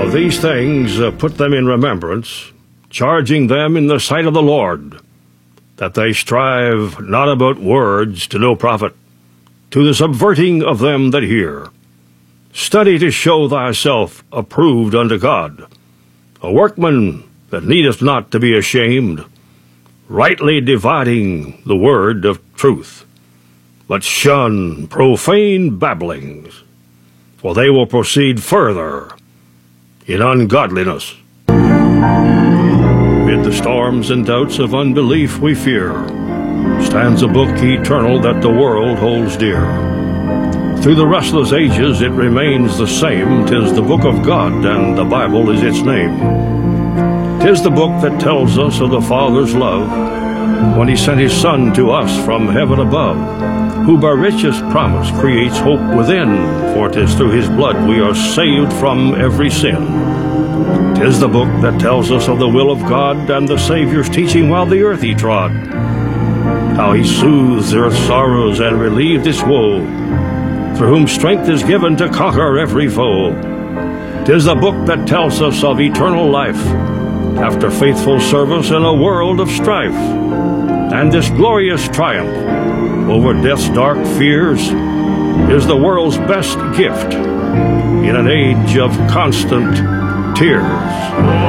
Of these things put them in remembrance, charging them in the sight of the Lord, that they strive not about words to no profit, to the subverting of them that hear. Study to show thyself approved unto God, a workman that needeth not to be ashamed, rightly dividing the word of truth. But shun profane babblings, for they will proceed further in ungodliness. Amid the storms and doubts of unbelief we fear, stands a book eternal that the world holds dear. Through the restless ages it remains the same. 'Tis the book of God, and the Bible is its name. 'Tis the book that tells us of the Father's love, when he sent his Son to us from heaven above, who by richest promise creates hope within, for 'tis through his blood we are saved from every sin. 'Tis the book that tells us of the will of God, and the Savior's teaching while the earth he trod, how he soothes earth's sorrows and relieved its woe, through whom strength is given to conquer every foe. 'Tis the book that tells us of eternal life, after faithful service in a world of strife, and this glorious triumph over death's dark fears is the world's best gift in an age of constant tears.